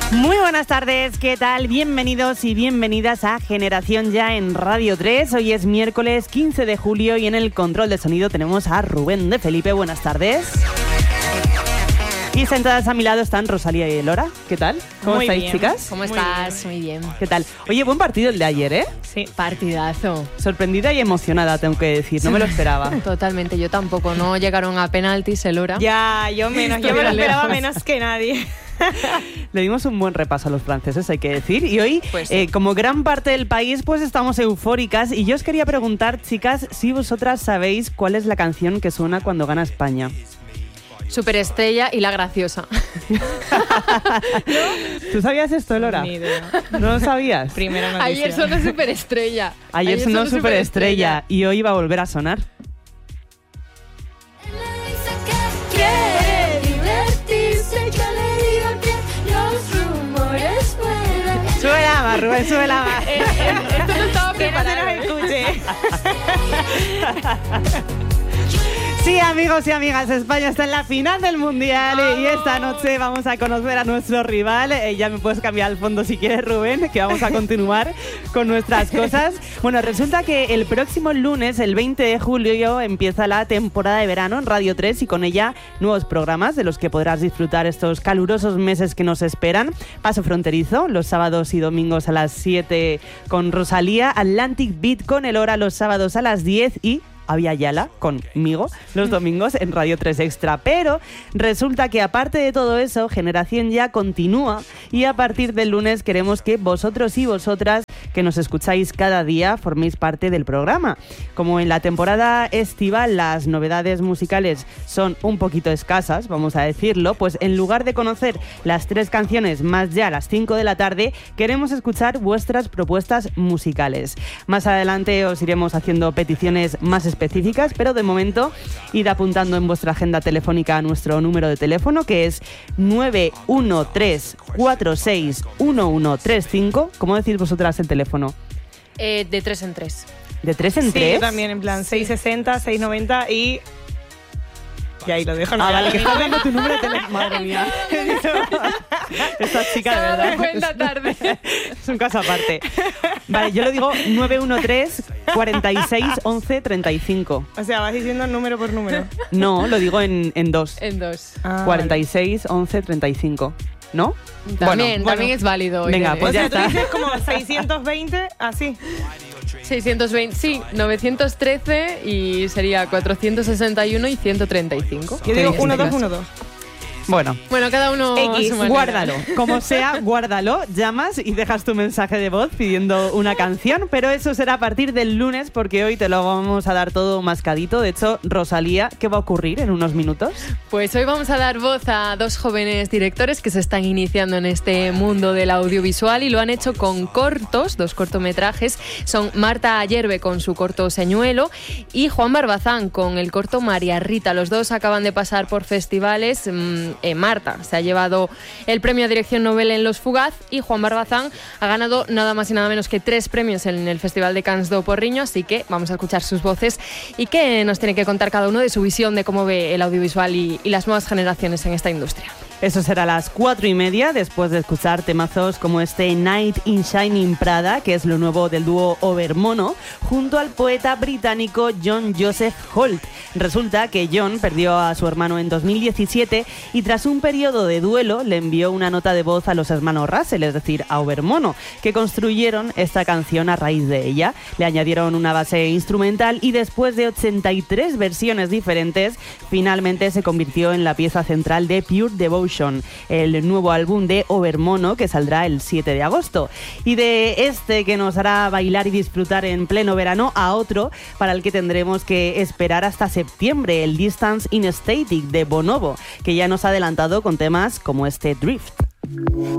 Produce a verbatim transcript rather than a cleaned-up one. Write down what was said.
Muy buenas tardes, ¿qué tal? Bienvenidos y bienvenidas a Generación Ya en Radio tres. Hoy es miércoles quince de julio y en el control de sonido tenemos a Rubén de Felipe. Buenas tardes. Y sentadas a mi lado están Rosalía y Elora. ¿Qué tal? ¿Cómo Muy estáis, bien. chicas? ¿Cómo estás? Muy bien. ¿Qué tal? Oye, buen partido el de ayer, ¿eh? Sí. Partidazo. Sorprendida y emocionada, tengo que decir. No me lo esperaba. Totalmente, yo tampoco. No llegaron a penaltis, Elora. Ya, yo menos. Yo me lo Estuvieron esperaba lejos. menos que nadie. Le dimos un buen repaso a los franceses, hay que decir. Y hoy, Pues sí. eh, como gran parte del país, pues estamos eufóricas. Y yo os quería preguntar, chicas, si vosotras sabéis cuál es la canción que suena cuando gana España. Superestrella y la graciosa. ¿Tú sabías esto, Elora? Ni idea. ¿No lo sabías? Primera noticia. Ayer sonó Superestrella. Ayer sonó Superestrella y hoy va a volver a sonar. Quiere divertirse, yo le digo que los rumores vuelan. Sube la más, Rubén, sube la más. Esto no estaba Que no se preparado. nos escuche. Sí, amigos y amigas, España está en la final del Mundial y esta noche vamos a conocer a nuestro rival. Eh, ya me puedes cambiar al fondo si quieres, Rubén, que vamos a continuar con nuestras cosas. Bueno, resulta que el próximo lunes, el veinte de julio, empieza la temporada de verano en Radio tres y con ella nuevos programas de los que podrás disfrutar estos calurosos meses que nos esperan. Paso fronterizo, los sábados y domingos a las siete con Rosalía, Atlantic Beat con Elora los sábados a las diez y Avia Yala conmigo los domingos en Radio tres Extra. Pero resulta que aparte de todo eso, Generación Ya continúa y a partir del lunes queremos que vosotros y vosotras que nos escucháis cada día forméis parte del programa. Como en la temporada estival las novedades musicales son un poquito escasas, vamos a decirlo, pues en lugar de conocer las tres canciones más ya a las cinco de la tarde, queremos escuchar vuestras propuestas musicales. Más adelante os iremos haciendo peticiones más específicas, pero de momento id apuntando en vuestra agenda telefónica a nuestro número de teléfono, que es nueve uno tres cuatro seis uno uno tres cinco. ¿Cómo decís vosotras el teléfono? Eh, de tres en tres. ¿De tres en Sí, tres? yo también, en plan seiscientos sesenta, seiscientos noventa y... Y ahí lo dejo. No, Ah, ya vale, lo que miro. estás dando tu número de teléfono. Madre mía. Esta chica, de Se ha dado verdad. cuenta tarde. Es un caso aparte. Vale, yo lo digo nueve uno tres cuarenta y seis once treinta y cinco. O sea, vas diciendo número por número. No, lo digo en, en dos. En dos. Ah, cuarenta y seis once treinta y cinco. ¿No? También, Bueno, también bueno. es válido. Venga, Irene. pues O ya sea, tú está. dices como seiscientos veinte, así. seiscientos veinte, sí, novecientos trece y sería cuatrocientos sesenta y uno y ciento treinta y cinco. Yo digo En este uno dos caso. uno dos. Bueno, Bueno, cada uno a X, su manera. guárdalo. Como sea, guárdalo, llamas y dejas tu mensaje de voz pidiendo una canción, pero eso será a partir del lunes porque hoy te lo vamos a dar todo mascadito. De hecho, Rosalía, ¿qué va a ocurrir en unos minutos? Pues hoy vamos a dar voz a dos jóvenes directores que se están iniciando en este mundo del audiovisual y lo han hecho con cortos, dos cortometrajes. Son Marta Ayerbe con su corto Señuelo y Juan Barbazán con el corto María Rita. Los dos acaban de pasar por festivales. Mmm, eh, Marta se ha llevado el premio a dirección Nobel en Los Fugaz y Juan Barbazán ha ganado nada más y nada menos que tres premios en el Festival de Cannes do Porriño, así que vamos a escuchar sus voces y que nos tiene que contar cada uno de su visión de cómo ve el audiovisual y, y las nuevas generaciones en esta industria. Eso será a las cuatro y media, después de escuchar temazos como este Night in Shining Prada, que es lo nuevo del dúo Overmono, junto al poeta británico John Joseph Holt. Resulta que John perdió a su hermano en dos mil diecisiete y tras un periodo de duelo le envió una nota de voz a los hermanos Russell, es decir, a Overmono, que construyeron esta canción a raíz de ella. Le añadieron una base instrumental y después de ochenta y tres versiones diferentes, finalmente se convirtió en la pieza central de Pure Devotion, el nuevo álbum de Overmono que saldrá el siete de agosto. Y de este que nos hará bailar y disfrutar en pleno verano a otro para el que tendremos que esperar hasta septiembre, el Distance in Static de Bonobo, que ya nos ha adelantado con temas como este Drift.